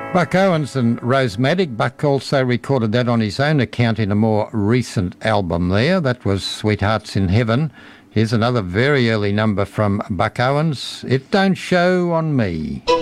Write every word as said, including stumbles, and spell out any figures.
Buck Owens and Rosematic. Buck also recorded that on his own account in a more recent album there. That was Sweethearts in Heaven. Here's another very early number from Buck Owens, It Don't Show on Me.